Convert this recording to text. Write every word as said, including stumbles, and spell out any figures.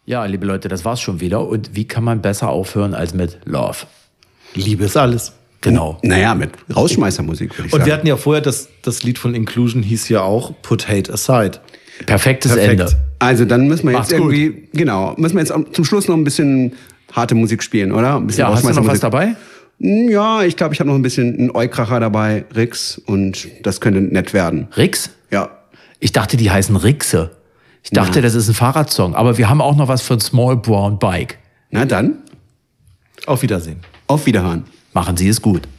Ja, liebe Leute, das war's schon wieder. Und wie kann man besser aufhören als mit Love? Liebe ist alles. Genau. Naja, mit Rausschmeißermusik, würde ich Und sagen. wir hatten ja vorher, das, das Lied von Inclusion hieß ja auch Put Hate Aside. Perfektes Perfekt. Ende. Also dann müssen wir jetzt Macht's gut. irgendwie, genau, müssen wir jetzt zum Schluss noch ein bisschen harte Musik spielen, oder? Ein bisschen Ja, hast du noch was Rausschmeißermusik. dabei? Ja, ich glaube, ich habe noch ein bisschen einen Eukracher dabei, Rix, und das könnte nett werden. Rix? Ja. Ich dachte, die heißen Rixe. Ich dachte, das ist ein Fahrradsong. Aber wir haben auch noch was von Small Brown Bike. Na dann, Auf Wiedersehen. auf Wiederhören. Machen Sie es gut.